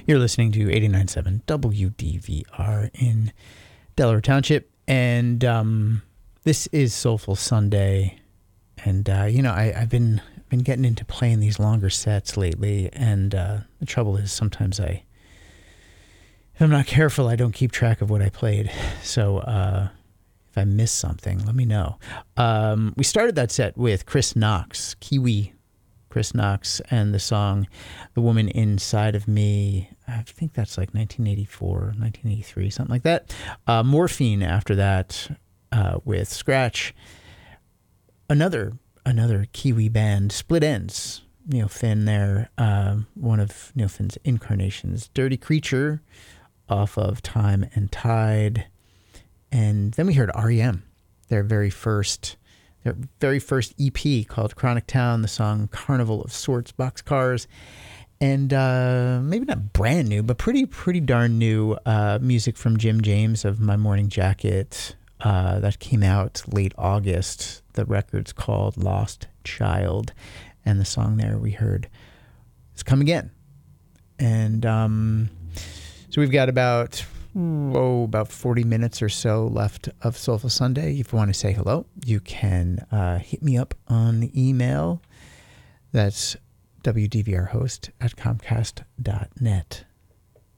You're listening to 89.7 WDVR in Delaware Township, and this is Soulful Sunday. And I've been getting into playing these longer sets lately, and the trouble is sometimes if I'm not careful, I don't keep track of what I played. So if I miss something, let me know. We started that set with Chris Knox, Kiwi Chris Knox, and the song The Woman Inside of Me. I think that's like 1984, 1983, something like that. Morphine after that with Scratch. Another Kiwi band, Split Enz. Neil Finn there, one of Neil Finn's incarnations. Dirty Creature off of Time and Tide. And then we heard R.E.M., their very first EP called Chronic Town, the song Carnival of Sorts, Boxcars, and maybe not brand new, but pretty darn new music from Jim James of My Morning Jacket that came out late August. The record's called Lost Child, and the song there we heard is Come Again. And so we've got about 40 minutes or so left of Soulful Sunday. If you want to say hello, you can hit me up on the email. That's wdvrhost@comcast.net.